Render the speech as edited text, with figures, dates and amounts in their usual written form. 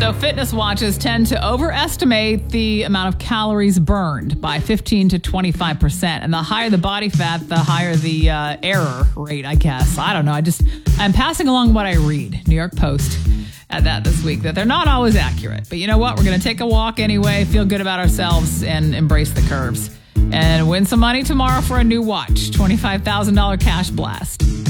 So fitness watches tend to overestimate the amount of calories burned by 15 to 25%. And the higher the body fat, the higher the error rate, I guess. I don't know. I'm passing along what I read. New York Post had that this week, that they're not always accurate. But you know what? We're going to take a walk anyway, feel good about ourselves, and embrace the curves. And win some money tomorrow for a new watch. $25,000 cash blast.